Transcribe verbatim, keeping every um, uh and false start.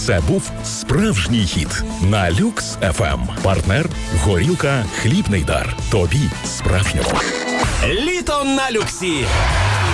Це був справжній хіт на Люкс еф ем. Партнер – горілка «Хлібний дар». Тобі справжнього. Літо на Люксі.